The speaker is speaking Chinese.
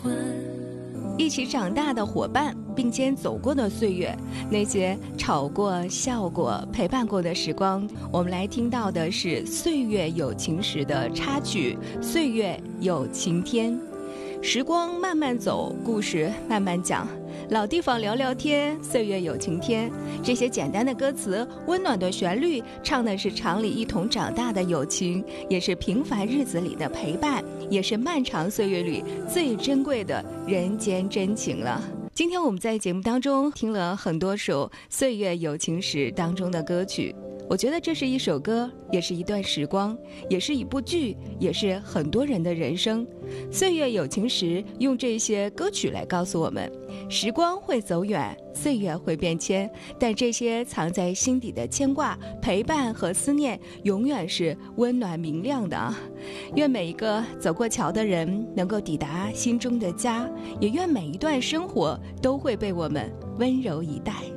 一起长大的伙伴，并肩走过的岁月，那些吵过、笑过、陪伴过的时光，我们来听到的是《岁月有情时》的插曲《岁月有晴天》。时光慢慢走，故事慢慢讲，老地方聊聊天，岁月有晴天。这些简单的歌词，温暖的旋律，唱的是厂里一同长大的友情，也是平凡日子里的陪伴，也是漫长岁月里最珍贵的人间真情了。今天我们在节目当中听了很多首《岁月有情时》当中的歌曲，我觉得这是一首歌，也是一段时光，也是一部剧，也是很多人的人生。岁月有情时，用这些歌曲来告诉我们，时光会走远，岁月会变迁，但这些藏在心底的牵挂、陪伴和思念，永远是温暖明亮的啊！愿每一个走过桥的人能够抵达心中的家，也愿每一段生活都会被我们温柔以待。